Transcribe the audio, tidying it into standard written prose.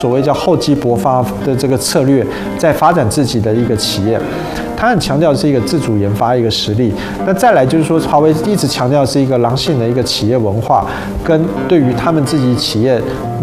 所谓叫厚积薄发的这个策略，在发展自己的一个企业。它很强调的是一个自主研发一个实力。那再来就是说，华为一直强调的是一个狼性的一个企业文化，跟对于他们自己企业